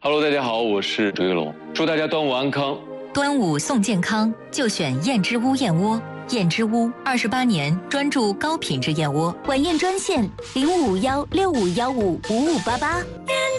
Hello， 大家好，我是周玉龙，祝大家端午安康。 端午送健康，就选燕之屋燕窝。燕之屋28年专注高品质燕窝， 晚宴专线055165155588。